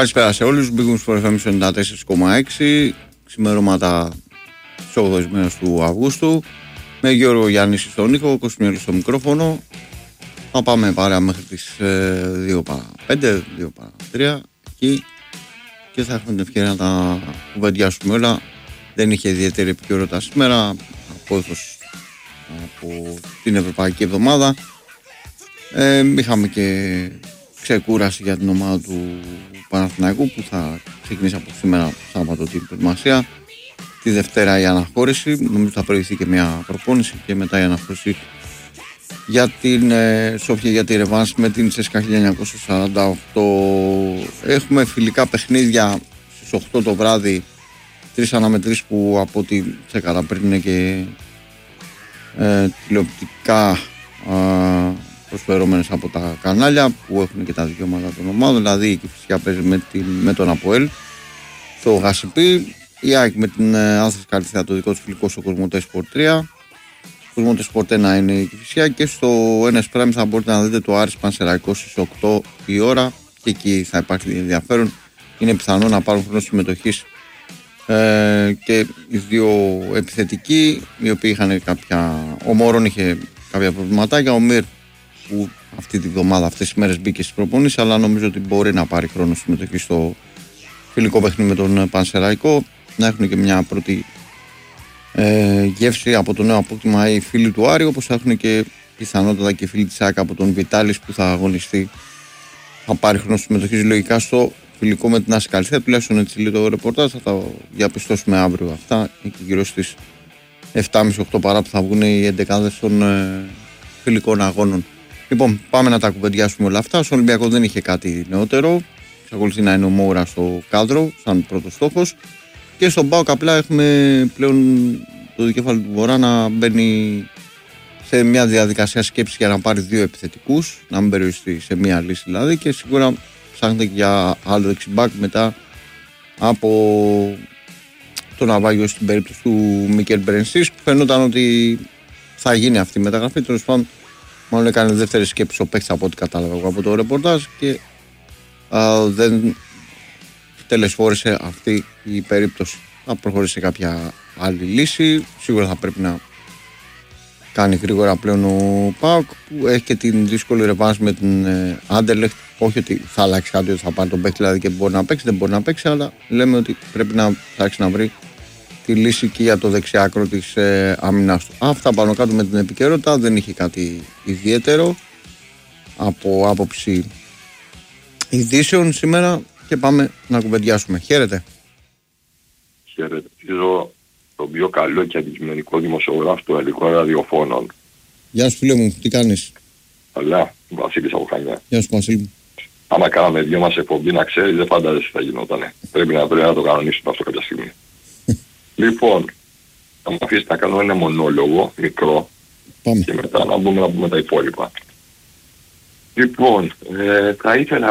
Καλησπέρα σε όλους. Μπήκαμε στο FM 94,6. Ξημερώματα της 8ης μέρας του Αυγούστου. Με Γιώργο Γιάννηση στον ήχο, Κωνσταντίνο στο μικρόφωνο. Θα πάμε παρέα μέχρι τις 2 παρά 5, 2 παρά 3 εκεί. Και θα έχουμε την ευκαιρία να τα κουβεντιάσουμε όλα. Δεν είχε ιδιαίτερη επικαιρότητα σήμερα. Απόθεση από την Ευρωπαϊκή Εβδομάδα. Είχαμε και ξεκούραση για την ομάδα του Παναθηναϊκού που θα ξεκινήσει από σήμερα Σάββατο την προετοιμασία. Τη Δευτέρα η αναχώρηση. Νομίζω θα προηγηθεί και μια προπόνηση και μετά η αναχώρηση για την Σόφια για τη ρεβάνς με την ΣΕΣΚΑ 1948. Έχουμε φιλικά παιχνίδια στις 8 το βράδυ. 3 αναμετρήσεις που από ό,τι τσέκαρα πριν είναι και τηλεοπτικά προσφερόμενες από τα κανάλια που έχουν και τα δικαιώματα των ομάδων. Δηλαδή η Κηφισιά παίζει με τον ΑΠΟΕΛ στο Γασιπί, η ΑΕΚ με την Άθληση Καλυθέα, το δικό του φιλικό στο Κοσμοτέ Sport 3. Κοσμοτέ Sport 1 είναι η Κηφισιά και στο NS Prime θα μπορείτε να δείτε το Άρης Πανσεραϊκός στις 8 η ώρα και εκεί θα υπάρχει ενδιαφέρον. Είναι πιθανό να πάρουν χρόνο συμμετοχής και οι δύο επιθετικοί, οι οποίοι είχαν κάποια. Ο Μόρον είχε κάποια προβληματάκια. Ο Μυρ που αυτή τη βδομάδα, αυτές τις μέρες μπήκε στις προπονήσεις, αλλά νομίζω ότι μπορεί να πάρει χρόνο συμμετοχή στο φιλικό παιχνίδι με τον Πανσεραϊκό. Να έχουν και μια πρώτη γεύση από το νέο απόκτημα οι φίλοι του Άρη, όπως θα έχουν και πιθανότατα και φίλοι της ΑΕΚ από τον Βιτάλης που θα αγωνιστεί. Θα πάρει χρόνο συμμετοχή λογικά στο φιλικό με την Άση Καλυθέα. Τουλάχιστον έτσι λέει το ρεπορτάζ. Θα τα διαπιστώσουμε αύριο αυτά. Εκεί γύρω στις 7.30-8 παρά που θα βγουν οι 11 των φιλικών αγώνων. Λοιπόν, πάμε να τα κουβεντιάσουμε όλα αυτά. Στον Ολυμπιακό δεν είχε κάτι νεότερο. Εξακολουθεί να είναι ο Μόουρα στο κάδρο, σαν πρώτο στόχος. Και στον ΠΑΟΚ απλά έχουμε πλέον το δικέφαλο του Βορρά να μπαίνει σε μια διαδικασία σκέψης για να πάρει δύο επιθετικούς, να μην περιοριστεί σε μια λύση δηλαδή, και σίγουρα ψάχνεται και για άλλο δεξιμπάκ μετά από το ναυάγιο στην περίπτωση του Μίκελ Μπρενσίς, που φαινόταν ότι θα γίνει αυτή η μεταγραφή. Τέλος πάντων, μάλλον έκανε δεύτερη σκέψη ο παίκτης από ό,τι κατάλαβα εγώ από το ρεπορτάζ και δεν τελεσφόρησε αυτή η περίπτωση. Θα προχωρήσει σε κάποια άλλη λύση. Σίγουρα θα πρέπει να κάνει γρήγορα πλέον ο ΠΑΟΚ, που έχει και την δύσκολη ρεβάνς με την Άντερλεχτ. Όχι ότι θα αλλάξει κάτι, ότι θα πάρει τον παίκτη δηλαδή και μπορεί να παίξει, δεν μπορεί να παίξει, αλλά λέμε ότι πρέπει να ψάξει να βρει τη λύση και για το δεξιάκρο της άμυνας του. Αυτά πάνω κάτω με την επικαιρότητα. Δεν είχε κάτι ιδιαίτερο από άποψη ειδήσεων σήμερα και πάμε να κουβεντιάσουμε. Χαίρετε. Χαιρετίζω τον πιο καλό και αντικειμενικό δημοσιογράφο του ελληνικών ραδιοφώνων. Γεια σου φίλε μου, τι κάνεις? Καλά, Βασίλης από Χανιά. Γεια σου Βασίλη μου. Άμα κάναμε δυο μας εκπομπή, να ξέρεις, δεν φαντάζεσαι τι θα γινότανε. Πρέπει να το κανονίσουμε αυτό κάποια στιγμή. Λοιπόν, θα μου αφήσεις να κάνω ένα μονόλογο μικρό. Πάμε. Και μετά να πούμε τα υπόλοιπα. Λοιπόν, θα ήθελα